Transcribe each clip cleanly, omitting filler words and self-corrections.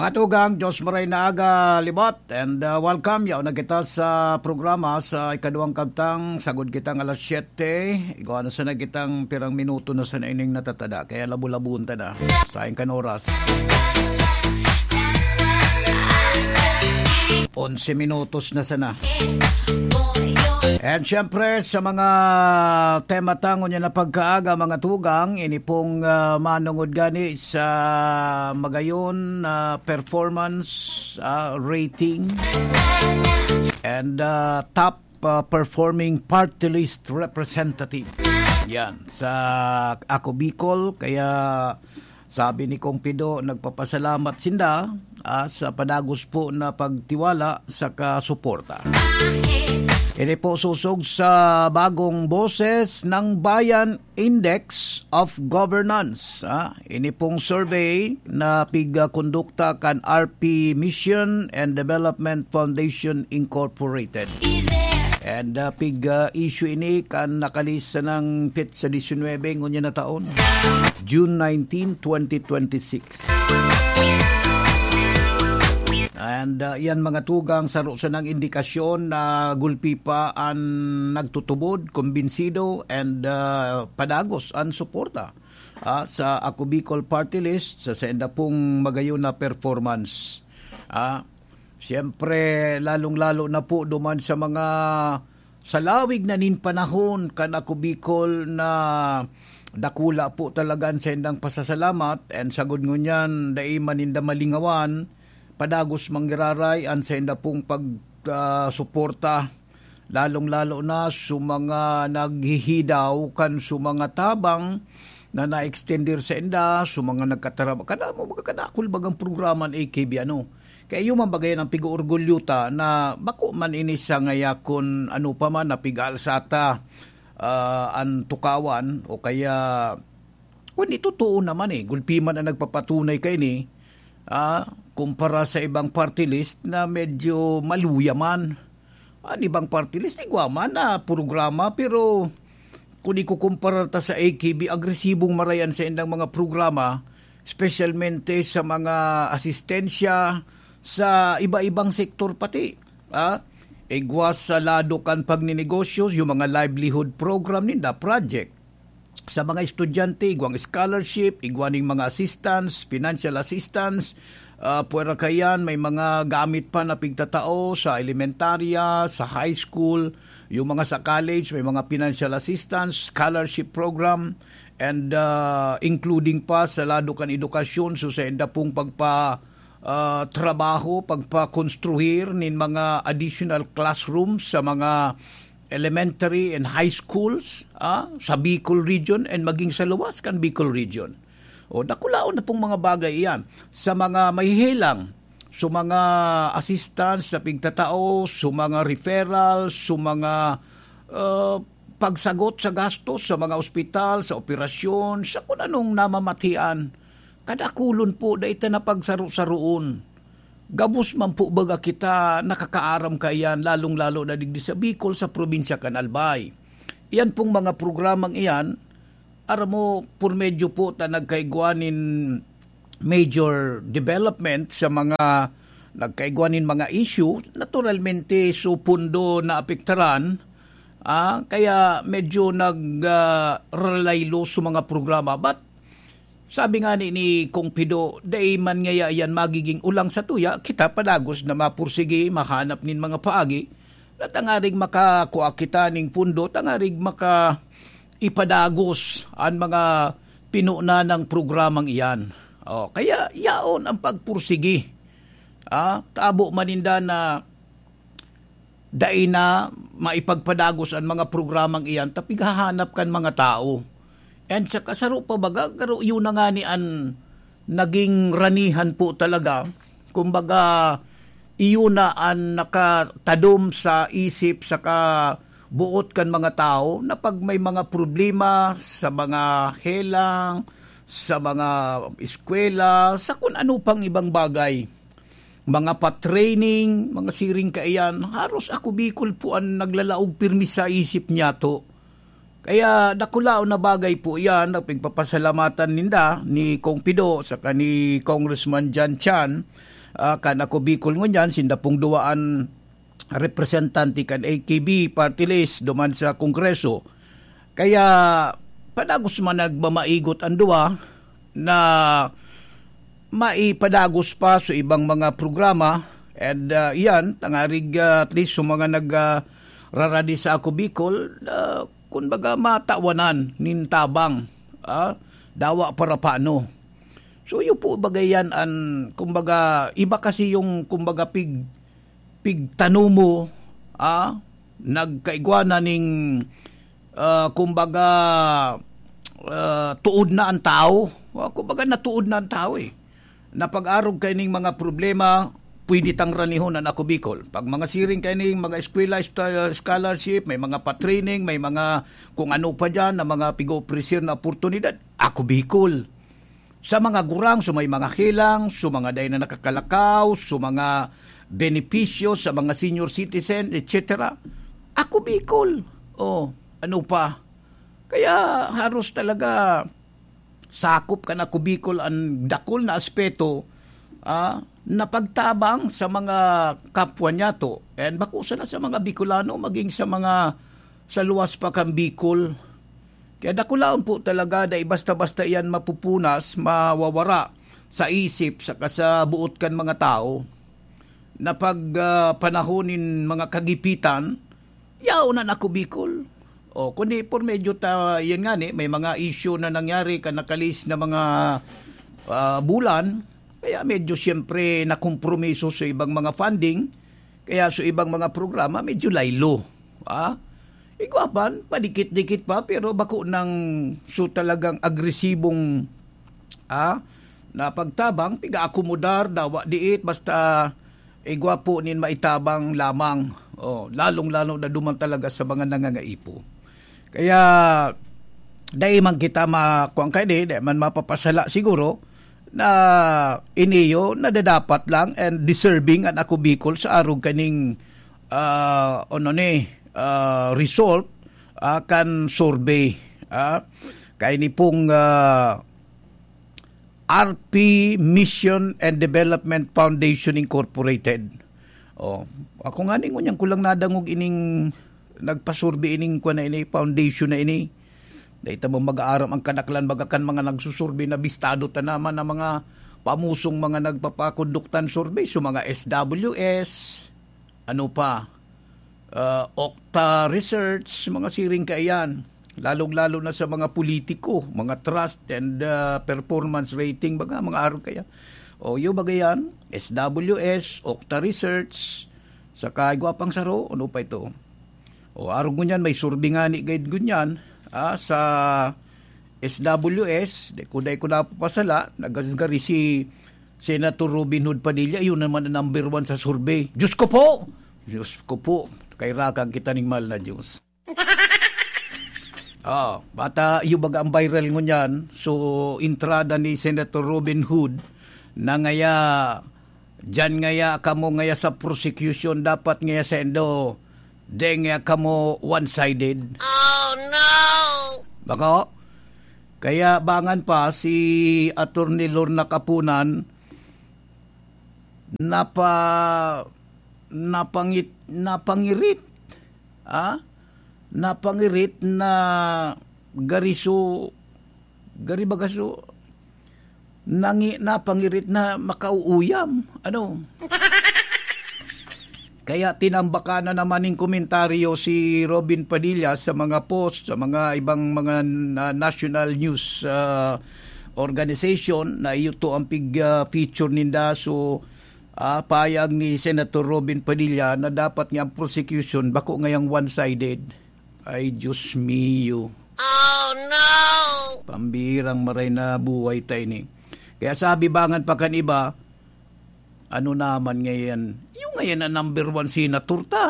Mga tugang, Diyos maray na aga libot and welcome yaw na kita sa programa sa ikaduang kabtang sagod kitang alas 7 igawa na sa na kitang pirang minuto na sa naining natatada kaya labu-labun ta na sa aking kanoras 11 minutos na sana. And syempre sa mga tema tango niya na pagkaaga mga tugang, ini pong manungod gani sa magayon performance rating and top performing party list representative. Yan, sa Ako Bicol, kaya sabi ni Kong Pido, nagpapasalamat sinda sa padagos po na pagtiwala sa kasuporta. Ini po susog sa bagong Boses ng Bayan Index of Governance. Ini pong survey na pigkondukta kan RP Mission and Development Foundation Incorporated. And pig-issue ini kan nakalis ng pit sa 19 ngunya na taon, June 19, 2026. And yan mga tugang sa ng indikasyon na gulpi pa ang nagtutubod, kumbinsido and padagos ang suporta sa Ako Bicol Party List sa senda pong magayon na performance. Siyempre lalong-lalo na po duman sa mga salawig na nin panahon kan Ako Bicol na dakula po talagang sendang pasasalamat and sagod ngunyan dai maninda malingawan padagos manggiraray ang senda pong pagsuporta lalong-lalo na sa mga naghihidaw kan sa mga tabang na na-extender sa enda, sa mga nagkatarab. Kada mo magkakadakul bagang programa ng AKB Kaya yung mabagay ng pigo-orgulyuta na bako man ini sa ngayakon ano pa man na pigalsata ang tukawan o kaya kung itutuo naman gulpi man na nagpapatunay kay ni kumpara sa ibang party list na medyo maluyaman. Ibang party list, igwaman na programa, pero kung ikukumpara ta sa AKB, agresibong marayan sa indang mga programa, specialmente sa mga asistensya sa iba-ibang sektor pati. Igwas sa lado kan pagninegosyo, yung mga livelihood program ninda, project. Sa mga estudyante, igwang scholarship, igwaning mga assistance, financial assistance, puwera kayan, may mga gamit pa na pigtatao sa elementarya, sa high school, yung mga sa college, may mga financial assistance, scholarship program, and including pa sa lado kan edukasyon, so sa enda pong trabaho, pagpa-konstruir nin mga additional classrooms sa mga elementary and high schools sa Bicol region and maging sa luwas kan Bicol region. Dakulaon na pong mga bagay yan. Sa mga mahihilang, sa mga assistance sa pigtatao, sa mga referrals, sa mga pagsagot sa gastos sa mga ospital, sa operasyon, sa kung anong namamatian. Kadakulon po, daita na pagsaru-saruon. Gabos man po baga kita nakakaaram kayan, lalong-lalo na digdi sa Bicol, sa probinsya kan Albay. Iyan pong mga programang iyan, aramo por medyo po ta nagkaigwanin major development sa mga nagkaigwanin mga issue, naturalmente so pundo na apektaran, kaya medyo nag-relaylo sa mga programa. But sabi nga ni Kong Pido, day man ngaya yan magiging ulang sa tuya, kita padagos na mapursige, mahanap nin mga paagi, na tangarig makakuha kita ning pundo, tangarig ipadagos ang mga pinuna ng programang iyan. Kaya yaon ang pagpursigi. Tabo maninda na dai na maipagpadagos ang mga programang iyan, tapig hahanap kan mga tao. And sa kasaro pa baga, yun na nga ni an naging ranihan po talaga. Kumbaga, iyon na ang nakatadom sa isip, saka buot kan mga tao na pag may mga problema sa mga helang, sa mga eskwela, sa kung ano pang ibang bagay, mga pa-training, mga siring kaiyan, haros Ako Bicol po ang naglalaog pirmi sa isip niya to. Kaya dakulao na bagay po yan, nagpagpapasalamatan ninda ni Kong Pido, saka ni Congressman Jan Chan, kan ako Bicol ngunyan sindapong duwaan representante kan AKB party list duman sa Kongreso. Kaya padagos man nagmamaigot ang duwa na maipadagos pa sa ibang mga programa and yan tangarig at least sa mga nagraradi sa ako Bicol kumbaga matawanan nintabang dawa para paano. So yun po bagayan an kumbaga iba kasi yung kumbaga pigtanumo nagkaigwana ning kumbaga tuod na ang tao. Kumbaga natuod na ang tao napag-arog kay ning mga problema pwede tang ranihon ang ako Bicol. Pag mga siring kay ning mga eskwela scholarship, may mga pa-training, may mga kung ano pa dyan na mga pigo-presir na oportunidad, ako Bicol. Sa mga gurang, sa may mga hilang, sa mga day na nakakalakaw, sa mga benepisyo, sa mga senior citizen, etc. Ako Bicol. Ano pa? Kaya halos talaga sakop ka na ako Bicol ang dakol na aspeto na pagtabang sa mga kapwa niya to. And bakusa na sa mga Bicolano, maging sa mga sa luwas pa kang Bicol. Kaya dakulaan po talaga dahil basta-basta yan mapupunas, mawawara sa isip, saka sa buot kan mga tao, na pag panahonin mga kagipitan, yaw na ako Bicol. Kundi por medyo yan nga may mga issue na nangyari ka nakalis na mga bulan, kaya medyo siyempre nakompromiso sa ibang mga funding, kaya sa ibang mga programa medyo laylo. Igwapan, padikit-dikit pa, pero bako ng so talagang agresibong na pagtabang, piga-akomodar, dawa diit, basta igwapo nin maitabang lamang. Lalong-lalo na duman talaga sa mga nangangaipo. Kaya, dahil man kita makuang kayo, dahil man mapapasala siguro, na iniyo, nadadapat lang and deserving ang ako Bicol sa arog kaning result kan survey kay ni pong RP Mission and Development Foundation Incorporated. Ako nga ning unyang kulang nadangog ining nagpasurvey ining kwa na ini foundation na ini. Dahil mo mag-aaram ang kanaklan bagakan mga nagsusurvey na bistado ta naman ng mga pamusong mga nagpapakonduktan survey so mga SWS ano pa Okta Research, mga siring kaiyan, lalong-lalo na sa mga politiko, mga trust and performance rating, mga araw kaya. Yung bagayan, SWS, Okta Research, sa kaigwapang saro, ano pa ito? Araw ngunyan, may survey nga ni guide ngunyan, sa SWS, kuday ko napapasala, nagagari si Senator Robin Hood Padilla, yun naman ang number 1 sa survey. Diyos ko po! Kay rakang kita ning mal na Diyos. Bata yung baga ang viral ngunyan, so intrada ni Senator Robin Hood na ngaya, dyan ngaya kamo ngaya sa prosecution, dapat ngaya sa endo, de ngaya kamo one-sided. Oh no! Baka, kaya bangan pa si Attorney Lorna Kapunan, napangirit na napangirit na makauuyam kaya tinambakan na naman ng komentaryo si Robin Padilla sa mga post sa mga ibang mga national news organization na ito ang feature ninda so payag ni Senator Robin Padilla na dapat nga prosecution bako ngayang one-sided. Ay, Diyos mio. Oh, no! Pambirang maray na buhay tayo ni. Kaya sabi bangan pa kan iba, ano naman ngayon? Yung ngayon na number 1 senator ta.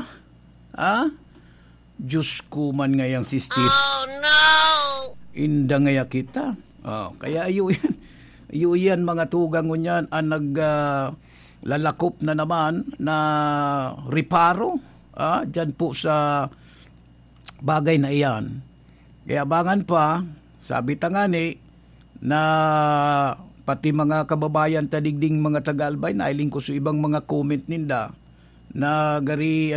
Diyos ko man ngayang si Steve. Oh, no! Inda ngaya kita. Kaya ayo yan mga tugang ngunyan ang lalakop na naman na riparo dyan po sa bagay na iyan. Kaya bangan pa, sabi tangani na pati mga kababayan tadigding mga Tagalbay, nailing ko sa ibang mga comment ninda na gari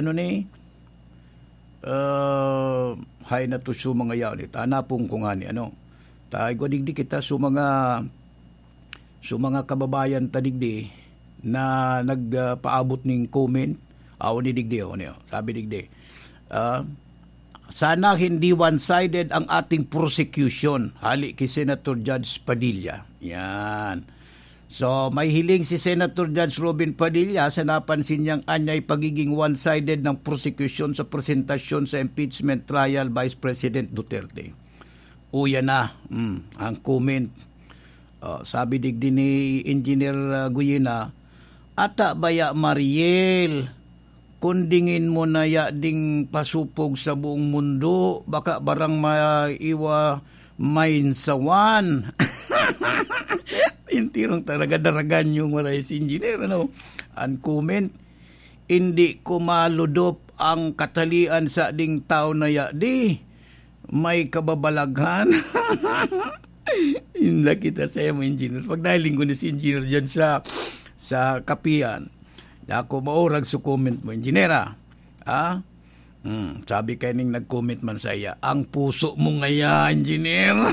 hay na to su mga yaw ni tanapong ko nga ni tayo digdi kita su mga kababayan tadigdi na nagpaabot ning comment ni digdi sabi digdi sana hindi one-sided ang ating prosecution. Hali kay Senator Judge Padilla. Yan. So, may hiling si Senator Judge Robin Padilla sa napansin niyang anyay pagiging one-sided ng prosecution sa presentasyon sa impeachment trial Vice President Duterte. Yan na ang comment. Sabi digdi ni Engineer Guyena, ata baya Mariel, kundingin mo na ya ding pasupog sa buong mundo, baka barang maiwa mainsawan. Intirong talaga daragan yung wala si engineer. Ang comment, hindi ko maludop ang katalian sa ding tao na ya di, may kababalaghan. Inla kita sa mo engineer. Pag nahiling ko ni si engineer dyan sa kapian, ako maurag sa comment mo, engineera. Sabi kayo ning nag-comment man sa iya, ang puso mo ngaya, engineer.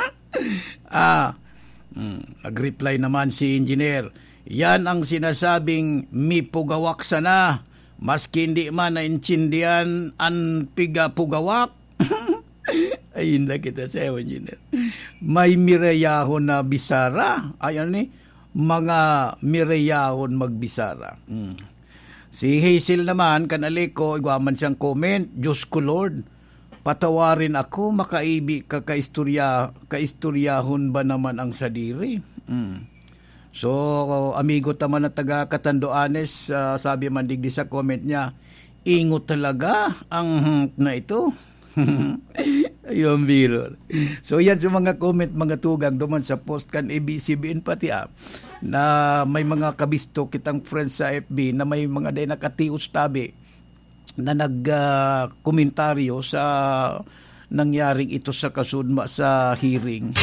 Nag-reply naman si engineer, yan ang sinasabing mipugawak sana, maski hindi man naintindihan ang piga-pugawak. Ayun na kita sa iyo, engineer. May mirayahon na bisara. Ayan mga mirayahon magbisara. Si Hazel naman, kanaliko, igwaman siyang comment, Diyos ko Lord, patawarin ako, makaibi ka kaistoryahon ba naman ang sadiri? So, amigo taman na taga Catanduanes, sabi man digdi sa comment niya, ingot talaga ang na ito. Ayun, biro. So yan sa mga comment, mga tugang duman sa post kan ABCBN pati na may mga kabisto kitang friends sa FB na may mga day nakatius tabi na nag-komentaryo sa nangyaring ito sa kasudma sa hearing.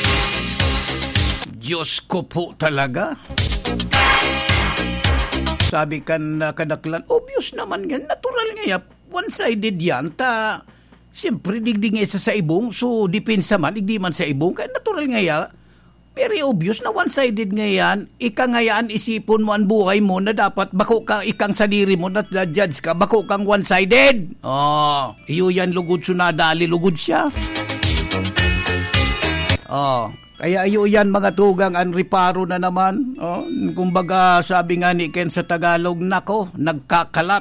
Diyos ko po talaga. Sabi kan kadaklan, obvious naman yan, natural nga yan, one-sided yan, siyempre, digdi nga isa sa ibong, so depensa man, digdi man sa ibong, kaya natural nga yan, very obvious na one-sided nga yan, ika nga yan, isipon mo ang buhay mo na dapat, bako ka, ikang sadiri mo na judge ka, bako kang one-sided. Iyo yan, lugod so nadali, lugod siya. Kaya iyo yan, mga tugang, ang riparo na naman. Kumbaga, sabi nga ni Ken sa Tagalog, nako, nagkakalat.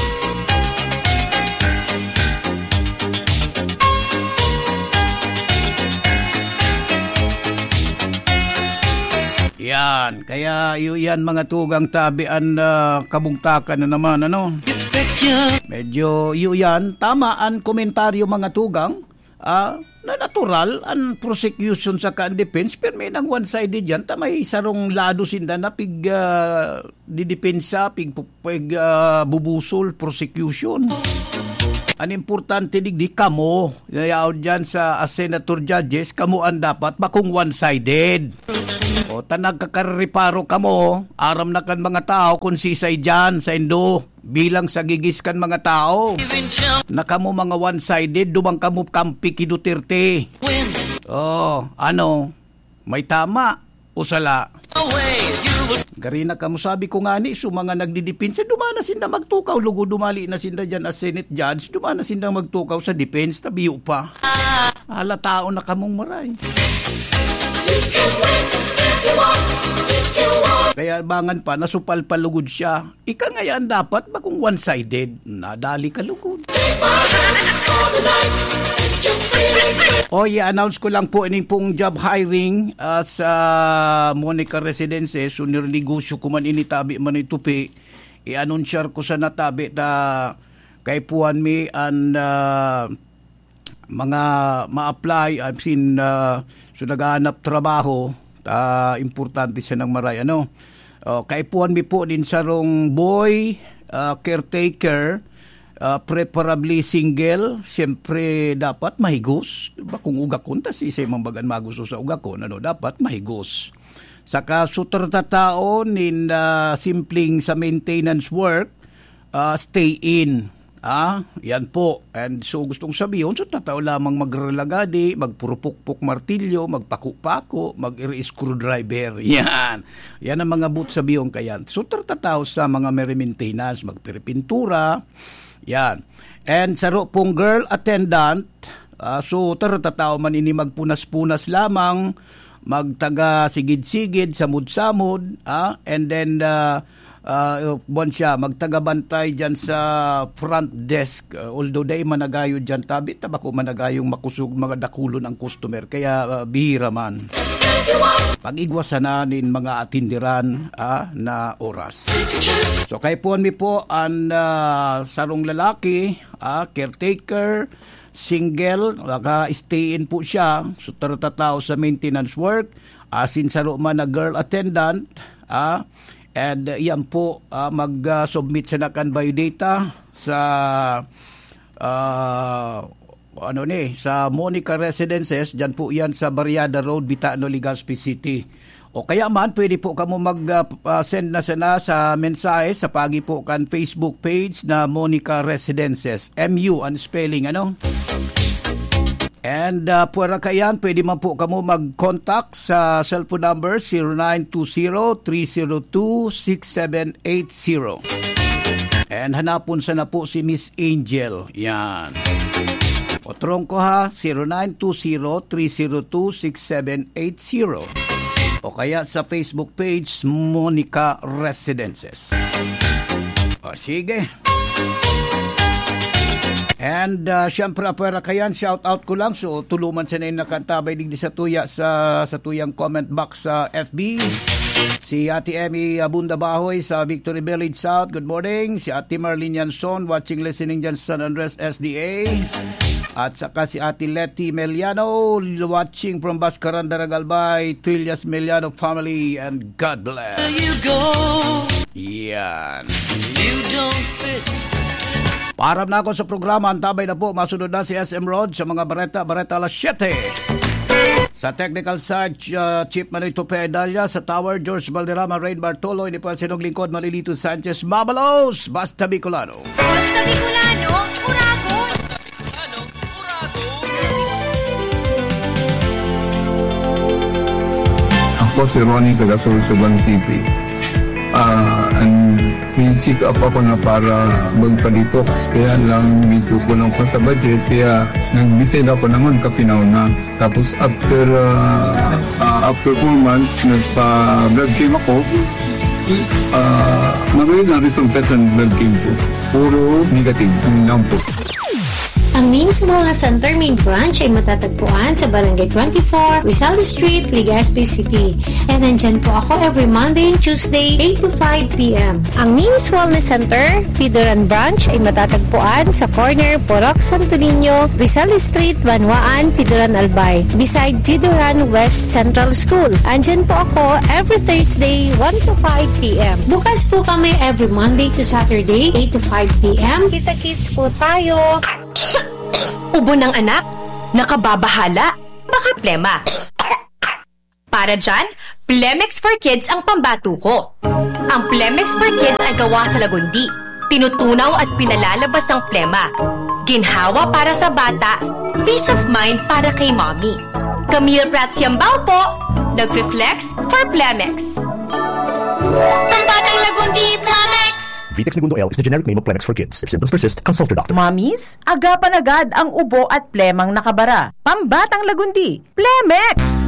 Yan, kaya yan mga tugang tabian kabungtakan na naman, Medyo yan, tama ang komentaryo mga tugang, na natural ang prosecution sa defense, pero may nang one-sided yan, may sarong lado sinda na didepensa, bubusol, prosecution. Ang importante digdi kamo, yayaw dyan sa senator judges, kamo ang dapat bakong one-sided. Tanag kakariparo kamo, aram na kan mga tao kung sisay dyan sa Indo, bilang sa gigis kan mga tao. Na kamo mga one-sided, dumang kamo kampi ki Duterte. May tama o sala? Gari na kamo sabi ko nga ni, so mga nagdidipinsa, dumana sinda magtukaw, lugo dumali na sinda dyan as Senate Judge, dumana sinda magtukaw sa defense, tabiyo pa. Tao na kamong maray. Kaya bangan pa, nasupal palugod siya. Ika ngayon dapat, bakong one-sided, nadali ka lugod. I-announce ko lang po ining pong job hiring sa Monica Residences. So, nirnegosyo ko man initabi man itupi. I-announcer ko sa natabi kay Puan Mi and mga ma-apply. I've seen so naghahanap trabaho. Importante siya ng maray. Kay Puan Mi po din sarong boy, caretaker, preferably single, siyempre dapat mahigos. Diba, kung ugakon, tas isay mambagan magusto sa ugakon, dapat mahigos. Saka sutarta tao nin simpleng sa maintenance work, stay in. Yan po. And so gustong sabihin, so tatao lamang magrelagadi, magpurupukpuk martilyo, magpaku-pako, mag-screwdriver. Yan. Yan ang mga boot sabihin kayan. So tatao sa mga may maintenance, magpiripintura. Yan. And saro pong girl attendant, so tatao man ini magpunas-punas lamang, magtaga sigid-sigid, samud-samud, and then siya magtagabantay dyan sa front desk, although day managayo dyan tabi tabako managayong makusog mga dakulon ang customer, kaya bihira man pag-igwasanan mga atindiran na oras. So kay po mi po ang sarong lalaki, caretaker, single, stay in po siya, so tatatao sa maintenance work, asin saro man na girl attendant, and yan po, mag-submit sa nakan biodata sa sa Monica Residences, dyan po yan sa Barriada Road, Bitano, Legazpi City. O kaya man, pwede po kamo mag-send na sana sa mensahe sa pagi po kan Facebook page na Monica Residences. MU ang spelling, And puwera kayan, pwede man po kamo mag-contact sa cellphone number 0920-302-6780. And hanapon sana po si Miss Angel. Yan. O trongko ha, 0920-302-6780. O kaya sa Facebook page, Monica Residences. O sige. And syempre apera kayan, shout out ko lang, so tuluman sa na nakantabay digdi sa tuya sa tuyang comment box sa FB. Si Ate Emmy Abunda Bahoy sa Victory Village South, good morning. Si Ate Marlene Yanson, watching, listening dyan sa San Andres SDA. At saka si Ate Letty Meliano, watching from Bascaran, Daragalbay, Trillas Meliano family, and God bless. There you go. Yan. You don't fit. Param na ako sa programa, antabay na po, masunod na si SM Rod sa mga Bareta alas 7. Sa technical side, Chief Manoy Topedalya, sa Tower, George Valderrama, Rain Bartolo, ini po ang sinong lingkod, Marilito Sanchez, Mabalos, Basta Bicolano. Basta Bicolano, Uragon! Ako si Ronnie Tagasol, Suban City. Check up ako na para magpa-detox, kaya lang medyo kulang pa sa budget, kaya nag-decide ako naman kapinaw na. Tapos after 4 months nagpa-blood chem ako, magaling na resulta sa blood chem ko, puro negative, yun lang po. Ang Means Wellness Center Main Branch ay matatagpuan sa Barangay 24, Rizal Street, Legazpi City. And nandyan po ako every Monday and Tuesday, 8 to 5 p.m. Ang Means Wellness Center, Pidoran Branch ay matatagpuan sa corner Porok Santo Niño, Rizal Street, Banwaan, Pidoran Albay, beside Pidoran West Central School. Andyan po ako every Thursday, 1 to 5 p.m. Bukas po kami every Monday to Saturday, 8 to 5 p.m. Kita-kits po tayo. Ubo ng anak? Nakababahala? Baka plema. Para dyan, Plemex for Kids ang pambato ko. Ang Plemex for Kids ay gawa sa lagundi. Tinutunaw at pinalalabas ang plema. Ginhawa para sa bata, peace of mind para kay mommy. Camille Prats Yambao po, nagpi-flex for Plemex. Pambatang lagundi, Plemex! Vitex Segundo L is the generic name of Plemex for kids. If symptoms persist, consult your doctor. Mamis, agapan agad ang ubo at plemang nakabara. Pambatang lagundi, Plemex!